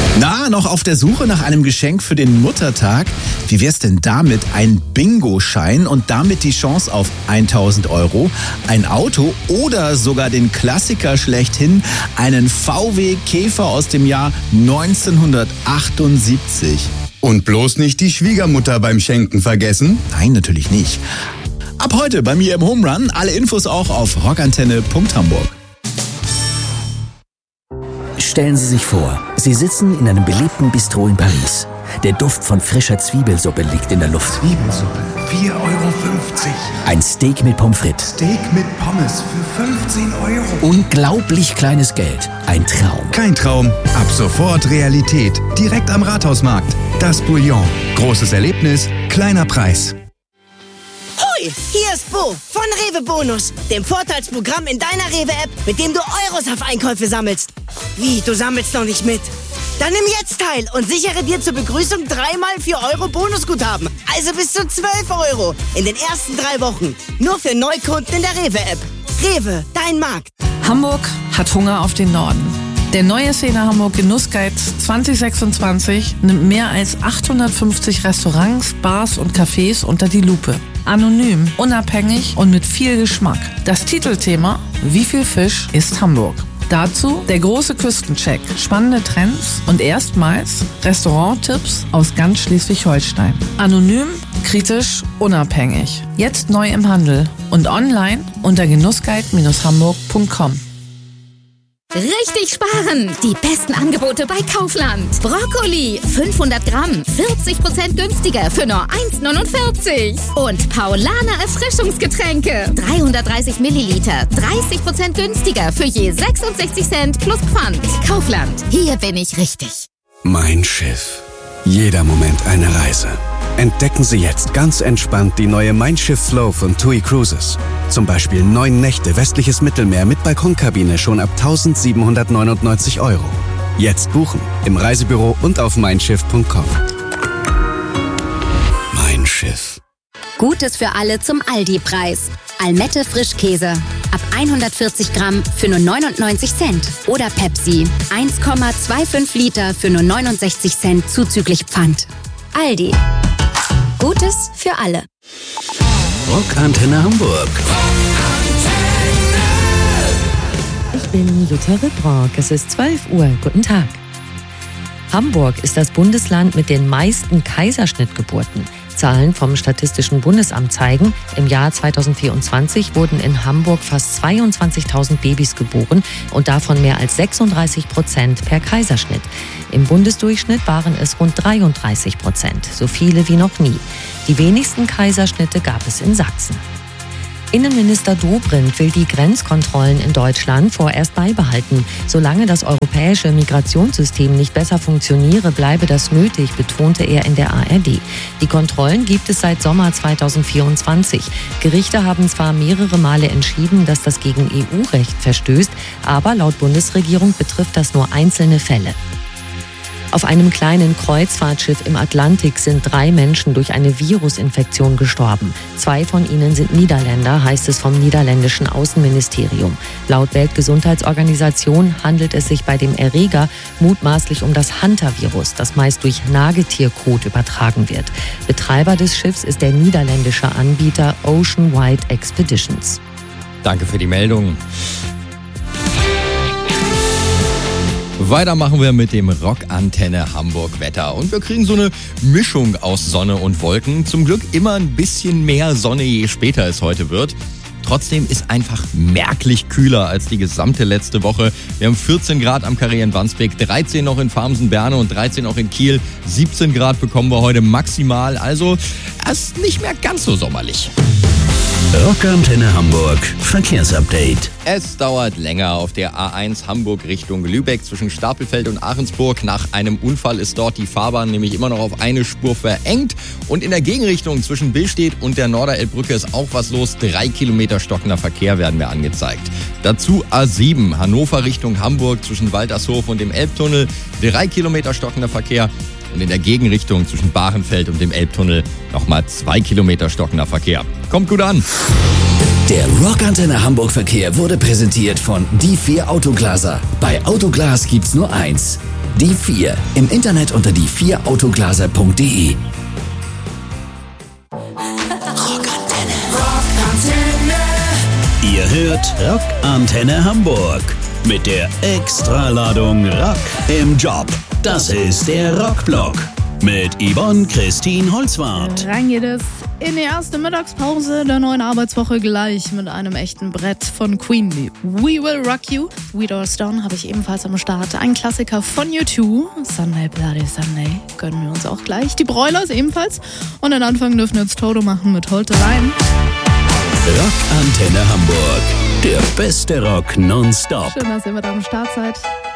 Na, noch auf der Suche nach einem Geschenk für den Muttertag? Wie wär's denn damit? Ein Bingo-Schein und damit die Chance auf 1.000 €, ein Auto oder sogar den Klassiker schlechthin, einen VW Käfer aus dem Jahr 1978. Und bloß nicht die Schwiegermutter beim Schenken vergessen? Nein, natürlich nicht. Ab heute bei mir im Home Run. Alle Infos auch auf rockantenne.hamburg. Stellen Sie sich vor, Sie sitzen in einem belebten Bistro in Paris. Der Duft von frischer Zwiebelsuppe liegt in der Luft. Zwiebelsuppe, 4,50 €. Ein Steak mit Pommes frites. Steak mit Pommes für 15 €. Unglaublich kleines Geld. Ein Traum. Kein Traum, ab sofort Realität. Direkt am Rathausmarkt. Das Bouillon. Großes Erlebnis, kleiner Preis. Hoi, hier ist Bo von Rewe Bonus, dem Vorteilsprogramm in deiner Rewe-App, mit dem du Euros auf Einkäufe sammelst. Wie, du sammelst noch nicht mit? Dann nimm jetzt teil und sichere dir zur Begrüßung 3x 4 € Bonusguthaben. Also bis zu 12 € in den ersten 3 Wochen. Nur für Neukunden in der Rewe-App. Rewe, dein Markt. Hamburg hat Hunger auf den Norden. Der neue Szene Hamburg Genussguide 2026 nimmt mehr als 850 Restaurants, Bars und Cafés unter die Lupe. Anonym, unabhängig und mit viel Geschmack. Das Titelthema: Wie viel Fisch ist Hamburg? Dazu der große Küstencheck, spannende Trends und erstmals Restauranttipps aus ganz Schleswig-Holstein. Anonym, kritisch, unabhängig. Jetzt neu im Handel und online unter genussguide-hamburg.com. Richtig sparen! Die besten Angebote bei Kaufland. Brokkoli 500 Gramm, 40% günstiger für nur 1,49. Und Paulaner Erfrischungsgetränke 330 Milliliter, 30% günstiger für je 66 Cent plus Pfand. Kaufland, hier bin ich richtig. Mein Schiff. Jeder Moment eine Reise. Entdecken Sie jetzt ganz entspannt die neue Mein Schiff Flow von TUI Cruises. Zum Beispiel 9 Nächte westliches Mittelmeer mit Balkonkabine schon ab 1.799 €. Jetzt buchen im Reisebüro und auf meinschiff.com. Mein Schiff. Gutes für alle zum Aldi-Preis. Almette Frischkäse. Ab 140 Gramm für nur 99 Cent. Oder Pepsi. 1,25 Liter für nur 69 Cent zuzüglich Pfand. Aldi. Gutes für alle. Rockantenne Hamburg. Ich bin Jutta Ribrock. Es ist 12 Uhr. Guten Tag. Hamburg ist das Bundesland mit den meisten Kaiserschnittgeburten. Zahlen vom Statistischen Bundesamt zeigen, im Jahr 2024 wurden in Hamburg fast 22.000 Babys geboren und davon mehr als 36% per Kaiserschnitt. Im Bundesdurchschnitt waren es rund 33%, so viele wie noch nie. Die wenigsten Kaiserschnitte gab es in Sachsen. Innenminister Dobrindt will die Grenzkontrollen in Deutschland vorerst beibehalten. Solange das europäische Migrationssystem nicht besser funktioniere, bleibe das nötig, betonte er in der ARD. Die Kontrollen gibt es seit Sommer 2024. Gerichte haben zwar mehrere Male entschieden, dass das gegen EU-Recht verstößt, aber laut Bundesregierung betrifft das nur einzelne Fälle. Auf einem kleinen Kreuzfahrtschiff im Atlantik sind 3 Menschen durch eine Virusinfektion gestorben. 2 von ihnen sind Niederländer, heißt es vom niederländischen Außenministerium. Laut Weltgesundheitsorganisation handelt es sich bei dem Erreger mutmaßlich um das Hantavirus, das meist durch Nagetierkot übertragen wird. Betreiber des Schiffs ist der niederländische Anbieter Ocean Wide Expeditions. Danke für die Meldung. Weiter machen wir mit dem Rockantenne Hamburg Wetter. Und wir kriegen so eine Mischung aus Sonne und Wolken. Zum Glück immer ein bisschen mehr Sonne, je später es heute wird. Trotzdem ist einfach merklich kühler als die gesamte letzte Woche. Wir haben 14 Grad am Carré in Wandsbek, 13 noch in Farmsen-Berne und 13 auch in Kiel. 17 Grad bekommen wir heute maximal. Also, es ist nicht mehr ganz so sommerlich. Rockantenne Hamburg Verkehrsupdate. Es dauert länger auf der A1 Hamburg Richtung Lübeck zwischen Stapelfeld und Ahrensburg. Nach einem Unfall ist dort die Fahrbahn nämlich immer noch auf eine Spur verengt. Und in der Gegenrichtung zwischen Billstedt und der Norderelbbrücke ist auch was los. 3 Kilometer stockender Verkehr werden mir angezeigt. Dazu A7 Hannover Richtung Hamburg zwischen Waltershof und dem Elbtunnel. 3 Kilometer stockender Verkehr. Und in der Gegenrichtung zwischen Bahrenfeld und dem Elbtunnel nochmal 2 Kilometer stockender Verkehr. Kommt gut an. Der Rockantenne Hamburg Verkehr wurde präsentiert von Die 4 Autoglaser. Bei Autoglas gibt's nur eins. Die 4. Im Internet unter die4autoglaser.de. Ihr hört Rockantenne Hamburg mit der Extraladung Rock im Job. Das ist der Rockblock mit Yvonne Christine Holzwarth. Rein geht es in die erste Mittagspause der neuen Arbeitswoche gleich mit einem echten Brett von Queen. We Will Rock You. We Doors Down habe ich ebenfalls am Start. Ein Klassiker von U2. Sunday Bloody Sunday gönnen wir uns auch gleich. Die Broilers ebenfalls. Und den Anfang dürfen jetzt Toto machen mit Hold the Line. Rockantenne Hamburg. Der beste Rock nonstop. Schön, dass ihr mit am Start seid.